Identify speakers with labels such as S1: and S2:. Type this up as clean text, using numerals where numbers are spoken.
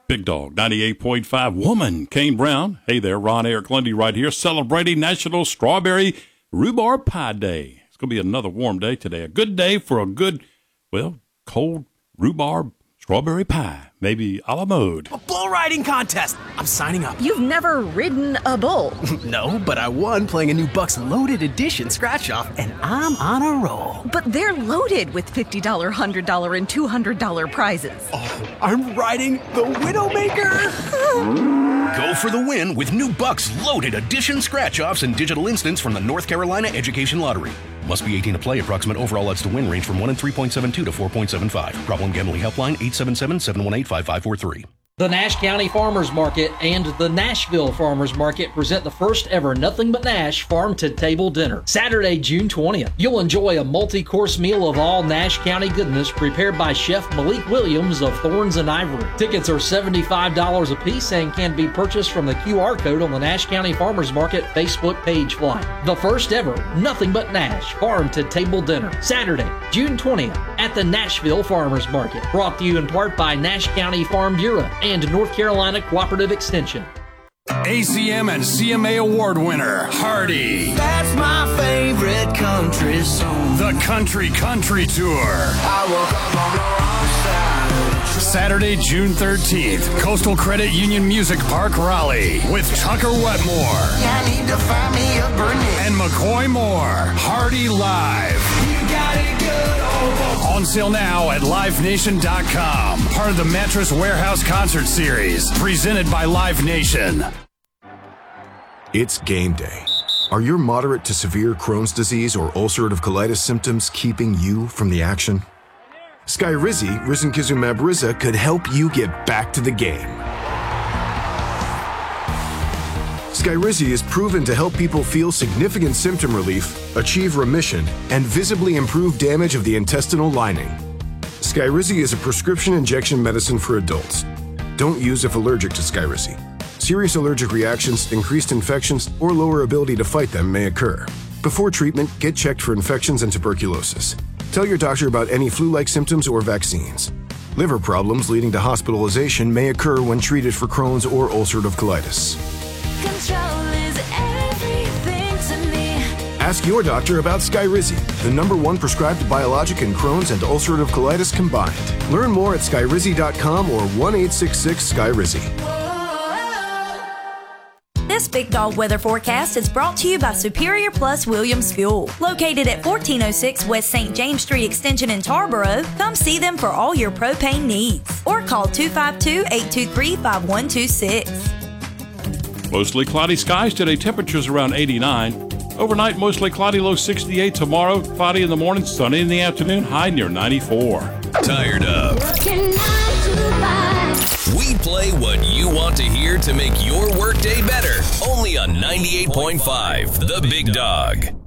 S1: Big Dog 98.5. Woman, Kane Brown. Hey there, Ron Eric Lundy right here, celebrating National Strawberry Rhubarb Pie Day. It's going to be another warm day today. A good day for a good, cold rhubarb strawberry pie. Maybe a la mode.
S2: A bull riding contest. I'm signing up.
S3: You've never ridden a bull.
S2: No, but I won playing a new Bucks Loaded Edition scratch-off, and I'm on a roll.
S3: But they're loaded with $50, $100, and $200 prizes.
S2: Oh, I'm riding the Widowmaker.
S4: Go for the win with new Bucks Loaded Edition scratch-offs and digital instants from the North Carolina Education Lottery. Must be 18 to play. Approximate overall odds to win range from 1 in 3.72 to 4.75. Problem Gambling Helpline 877-718-5543.
S5: The Nash County Farmers Market and the Nashville Farmers Market present the first ever Nothing But Nash farm-to-table dinner, Saturday, June 20th. You'll enjoy a multi-course meal of all Nash County goodness prepared by Chef Malik Williams of Thorns and Ivory. Tickets are $75 a piece and can be purchased from the QR code on the Nash County Farmers Market Facebook page flyer. The first ever Nothing But Nash farm-to-table dinner, Saturday, June 20th at the Nashville Farmers Market. Brought to you in part by Nash County Farm Bureau and North Carolina Cooperative Extension.
S6: ACM and CMA Award winner, Hardy.
S7: That's my favorite country song.
S6: The Country Tour.
S7: I woke up on the wrong side of the track.
S6: Saturday, June 13th, Coastal Credit Union Music Park, Raleigh, with Tucker Wetmore.
S7: I need to find me a Burnett.
S6: And McCoy Moore. Hardy Live.
S7: You got it good,
S6: On sale now at LiveNation.com. Part of the Mattress Warehouse Concert Series, presented by Live Nation.
S8: It's game day. Are your moderate to severe Crohn's disease or ulcerative colitis symptoms keeping you from the action? Skyrizi, risankizumab Riza, could help you get back to the game. Skyrizi is proven to help people feel significant symptom relief, achieve remission, and visibly improve damage of the intestinal lining. Skyrizi is a prescription injection medicine for adults. Don't use if allergic to Skyrizi. Serious allergic reactions, increased infections, or lower ability to fight them may occur. Before treatment, get checked for infections and tuberculosis. Tell your doctor about any flu-like symptoms or vaccines. Liver problems leading to hospitalization may occur when treated for Crohn's or ulcerative colitis.
S9: Control is everything to me.
S8: Ask your doctor about Skyrizi, the #1 prescribed biologic in Crohn's and ulcerative colitis combined. Learn more at skyrizi.com or 1-866-SKYRIZI.
S9: This Big Dog weather forecast is brought to you by Superior Plus Williams Fuel. Located at 1406 West St. James Street Extension in Tarboro, come see them for all your propane needs. Or call 252-823-5126.
S1: Mostly cloudy skies today. Temperatures around 89. Overnight, mostly cloudy, low 68. Tomorrow, cloudy in the morning, sunny in the afternoon, high near 94.
S4: Tired of? We play what you want to hear to make your workday better. Only on 98.5, The Big Dog.